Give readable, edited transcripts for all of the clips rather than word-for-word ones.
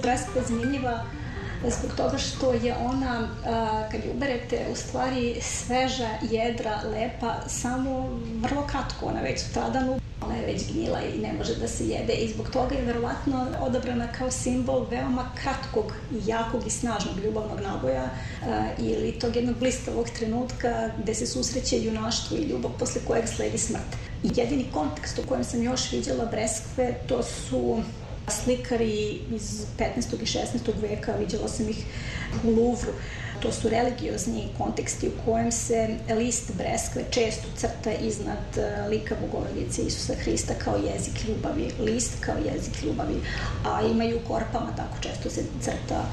Breskva zanimljiva zbog toga što je ona, kad ju uberete, u stvari sveža, jedra, lepa, samo vrlo kratko, ona već sutradan ona je već gnjila i ne može da se jede i zbog toga je verovatno odabrana kao simbol veoma kratkog, jakog i snažnog ljubavnog naboja ili tog jednog blistavog trenutka gde se susreće junaštvo i ljubav posle kojeg sledi smrt. I jedini kontekst u kojem sam još vidjela breskve, to su slikari iz 15. i 16. veka, vidjela sam ih u Luvru. To su religiozni konteksti u kojem se list breskve često crta iznad lika Bogorodice Isusa Hrista kao jezik ljubavi, list kao jezik ljubavi, a imaju u korpama, tako često se crta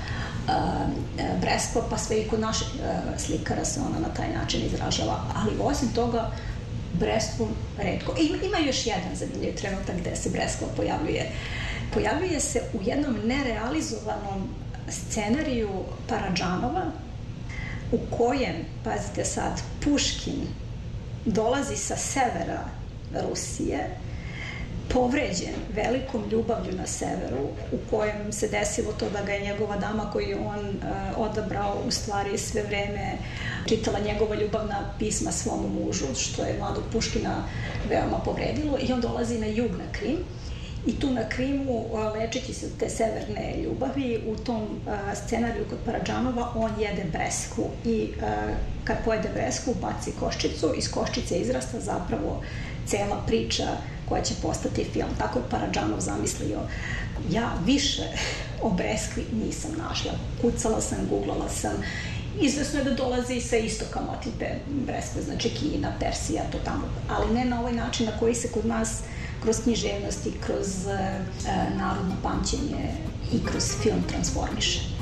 breskva, pa sve i kod naših slikara se ona na taj način izražava, ali osim toga breskvom retko. Ima još jedan zanimljiv trenutak gde se breskva pojavljuje. Pojavljuje se u jednom nerealizovanom scenariju Paradžanova u kojem, pazite sad, Puškin dolazi sa severa Rusije, povređen velikom ljubavlju na severu, u kojem se desilo to da ga je njegova dama koju je on odabrao u stvari sve vreme čitala njegova ljubavna pisma svom mužu, što je mladog Puškina veoma povredilo, i on dolazi na jug, na Krim. I tu na Krimu, lečeći se te severne ljubavi, u tom scenariju kod Paradžanova on jede breskvu i kad pojede breskvu baci koščicu, iz koščice izrasta zapravo cela priča koja će postati film. Tako je Paradžanov zamislio. Ja više o breskvi nisam našla. Kucala sam, googlala sam. Izvesno je da dolazi sa istoka motiv te breskve, znači Kina, Persija, to tamo, ali ne na ovaj način na koji se kod nas kroz književnost i kroz narodno pamćenje i kroz film transformiše.